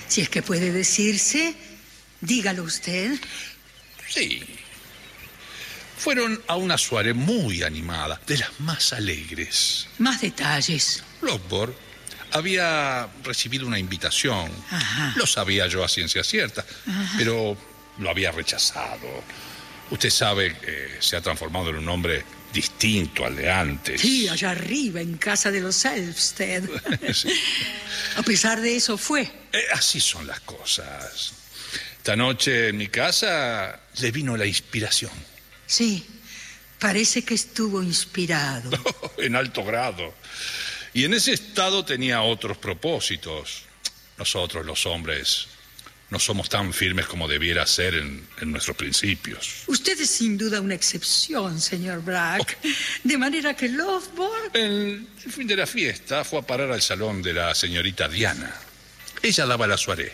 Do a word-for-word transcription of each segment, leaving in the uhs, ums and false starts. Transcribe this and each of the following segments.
Si es que puede decirse, dígalo usted. Sí. Fueron a una soirée muy animada, de las más alegres. Más detalles. Lockwood había recibido una invitación. Ajá. Lo sabía yo a ciencia cierta, Ajá. pero lo había rechazado. Usted sabe que se ha transformado en un hombre distinto al de antes. Sí, allá arriba, en casa de los Elvsted. Sí. A pesar de eso fue. Eh, así son las cosas. Esta noche en mi casa le vino la inspiración. Sí, parece que estuvo inspirado. En alto grado. Y en ese estado tenía otros propósitos. Nosotros, los hombres, no somos tan firmes como debiera ser en, en nuestros principios. Usted es sin duda una excepción, señor Brack. Oh. De manera que Lothborg... El fin de la fiesta fue a parar al salón de la señorita Diana. Ella daba la soirée.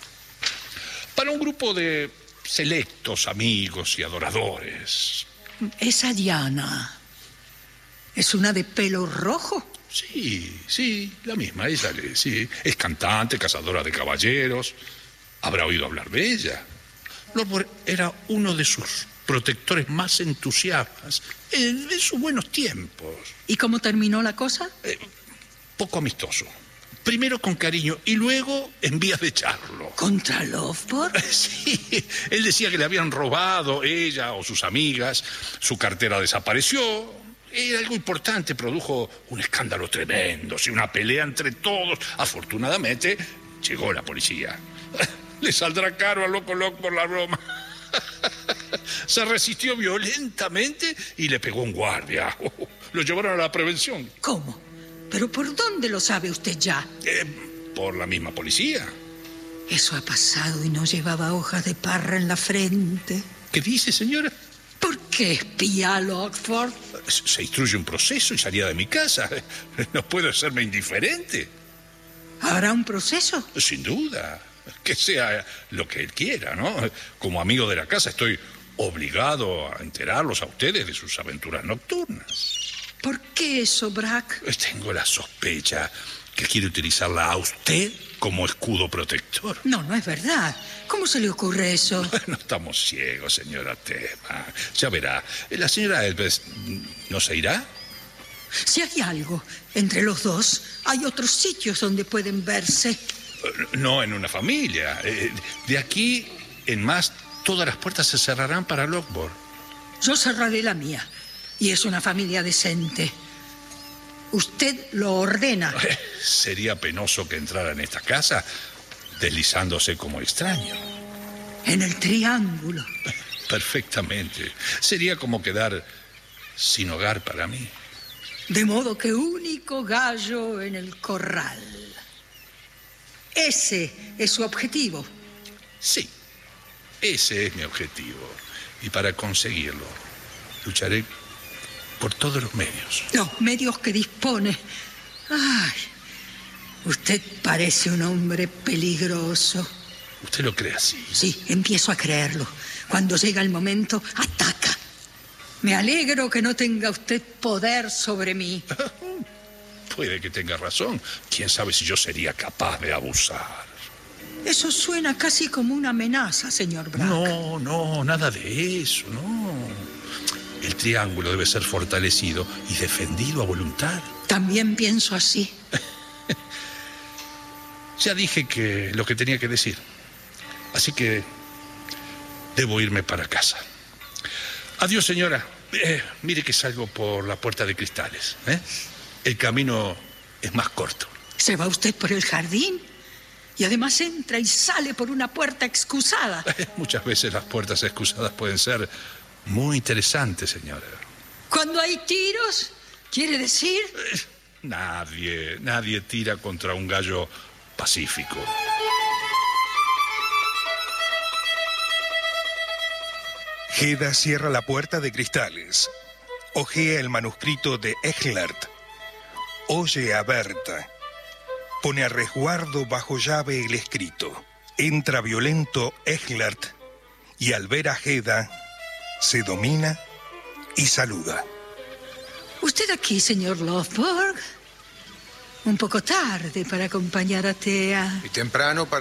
Para un grupo de selectos amigos y adoradores. Esa Diana es una de pelo rojo. Sí, sí, la misma, ella, sí. Es cantante, cazadora de caballeros. Habrá oído hablar de ella. Lothborg era uno de sus protectores más entusiastas en, en sus buenos tiempos. ¿Y cómo terminó la cosa? Eh, poco amistoso. Primero con cariño y luego en vías de echarlo. ¿Contra Lothborg? Sí, él decía que le habían robado, ella o sus amigas, su cartera desapareció. Era algo importante, produjo un escándalo tremendo, sí, una pelea entre todos. Afortunadamente, llegó la policía. Le saldrá caro a Loco Loco por la broma. Se resistió violentamente y le pegó un guardia. Lo llevaron a la prevención. ¿Cómo? ¿Pero por dónde lo sabe usted ya? Eh, por la misma policía. Eso ha pasado y no llevaba hojas de parra en la frente. ¿Qué dice, señora? ¿Por qué espía a Lockford? Se instruye un proceso y salía de mi casa. No puedo serme indiferente. ¿Habrá un proceso? Sin duda. Que sea lo que él quiera, ¿no? Como amigo de la casa estoy obligado a enterarlos a ustedes de sus aventuras nocturnas. ¿Por qué eso, Brack? Tengo la sospecha que quiere utilizarla a usted como escudo protector. No, no es verdad. ¿Cómo se le ocurre eso? No estamos ciegos, señora Tema. Ya verá. ¿La señora Elves no se irá? Si hay algo entre los dos, hay otros sitios donde pueden verse. No en una familia. De aquí en más, todas las puertas se cerrarán para Lockwood. Yo cerraré la mía. Y es una familia decente. Usted lo ordena. Sería penoso que entrara en esta casa deslizándose como extraño. En el triángulo. Perfectamente. Sería como quedar sin hogar para mí. De modo que único gallo en el corral. Ese es su objetivo. Sí, ese es mi objetivo. Y para conseguirlo, lucharé por todos los medios. Los medios que dispone. Ay, usted parece un hombre peligroso. ¿Usted lo cree así? Sí, empiezo a creerlo. Cuando llega el momento, ataca. Me alegro que no tenga usted poder sobre mí. Puede que tenga razón. ¿Quién sabe si yo sería capaz de abusar? Eso suena casi como una amenaza, señor Brack. No, no, nada de eso, no. El triángulo debe ser fortalecido y defendido a voluntad. También pienso así. Ya dije que lo que tenía que decir. Así que debo irme para casa. Adiós, señora. Eh, mire que salgo por la puerta de cristales, ¿eh? El camino es más corto. ¿Se va usted por el jardín? Y además entra y sale por una puerta excusada. Muchas veces las puertas excusadas pueden ser muy interesantes, señora. Cuando hay tiros, ¿quiere decir? Eh, nadie, nadie tira contra un gallo pacífico. Hedda cierra la puerta de cristales. Ojea el manuscrito de Ehlert. Oye a Berta. Pone a resguardo bajo llave el escrito. Entra violento Ehlert y al ver a Hedda se domina y saluda. ¿Usted aquí, señor Lothborg? Un poco tarde para acompañar a Thea. Y temprano para